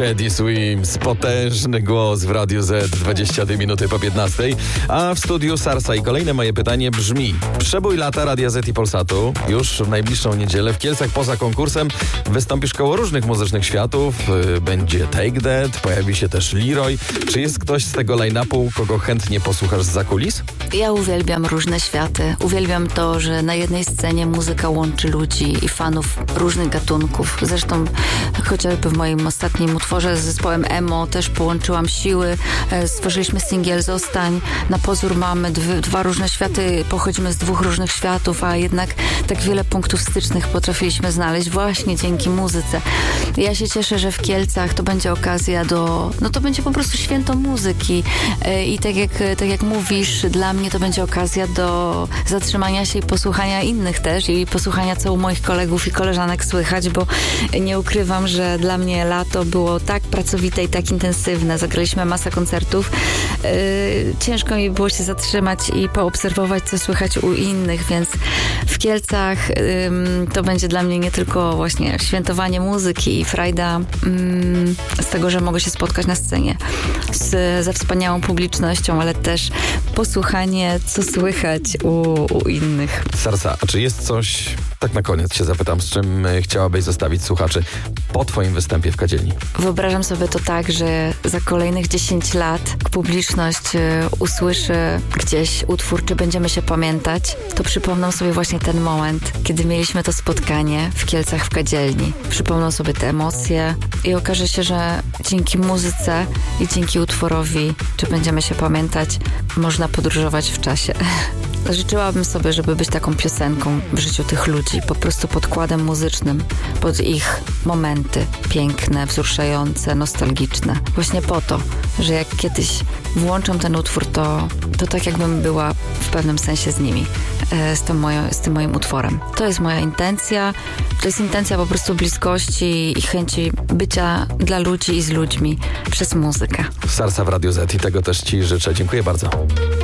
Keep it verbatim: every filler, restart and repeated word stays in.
Teddy Swims, potężny głos w Radiu Z, dwadzieścia dwie minuty po piętnastej, a w studiu Sarsa. I kolejne moje pytanie brzmi: przebój lata Radia Z i Polsatu. Już w najbliższą niedzielę w Kielcach poza konkursem wystąpisz koło różnych muzycznych światów. Będzie Take That, pojawi się też Leroy. Czy jest ktoś z tego line-upu, kogo chętnie posłuchasz zza kulis? Ja uwielbiam różne światy. Uwielbiam to, że na jednej scenie muzyka łączy ludzi i fanów różnych gatunków. Zresztą chociażby w moim ostatnim utworze z zespołem emo też połączyłam siły. Stworzyliśmy singiel Zostań. Na pozór mamy dwie, dwa różne światy, pochodzimy z dwóch różnych światów, a jednak tak wiele punktów stycznych potrafiliśmy znaleźć właśnie dzięki muzyce. Ja się cieszę, że w Kielcach to będzie okazja do... No to będzie po prostu święto muzyki i tak jak, tak jak mówisz, dla mnie to będzie okazja do zatrzymania się i posłuchania innych też i posłuchania, co u moich kolegów i koleżanek słychać, bo nie ukrywam, że dla mnie lato było tak pracowite i tak intensywne. Zagraliśmy masę koncertów. Yy, ciężko mi było się zatrzymać i poobserwować, co słychać u innych, więc w Kielcach yy, to będzie dla mnie nie tylko właśnie świętowanie muzyki i frajda yy, z tego, że mogę się spotkać na scenie z, ze wspaniałą publicznością, ale też posłuchanie, co słychać u, u innych. Sarsa, a czy jest coś, tak na koniec się zapytam, z czym chciałabyś zostawić słuchaczy po twoim występie w Kadzielni? Wyobrażam sobie to tak, że za kolejnych dziesięć lat publiczność usłyszy gdzieś utwór, czy będziemy się pamiętać, to przypomną sobie właśnie ten moment, kiedy mieliśmy to spotkanie w Kielcach w Kadzielni. Przypomną sobie te emocje i okaże się, że dzięki muzyce i dzięki utworowi, czy będziemy się pamiętać, można podróżować w czasie. Życzyłabym sobie, żeby być taką piosenką w życiu tych ludzi, po prostu podkładem muzycznym pod ich momenty piękne, wzruszające, nostalgiczne. Właśnie po to, że jak kiedyś włączam ten utwór, to, to tak jakbym była w pewnym sensie z nimi, z tym, moją, z tym moim utworem. To jest moja intencja, to jest intencja po prostu bliskości i chęci bycia dla ludzi i z ludźmi przez muzykę. Sarsa w Radiu Z i tego też ci życzę. Dziękuję bardzo.